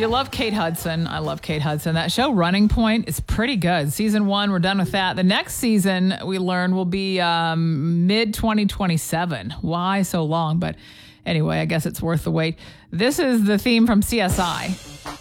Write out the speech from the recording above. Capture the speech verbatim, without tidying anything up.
Do you love Kate Hudson? I love Kate Hudson. That show, Running Point, is pretty good. Season one, we're done with that. The next season, we learn, will be um, mid twenty twenty-seven. Why so long? But anyway, I guess it's worth the wait. This is the theme from C S I.